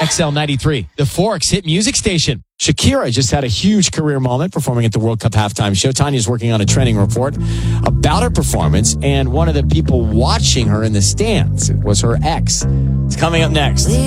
XL93, the Forks hit music station. Shakira just had a huge career moment performing at the World Cup halftime show. Tanya's working on a trending report about her performance, and one of the people watching her in the stands was her ex. It's coming up next.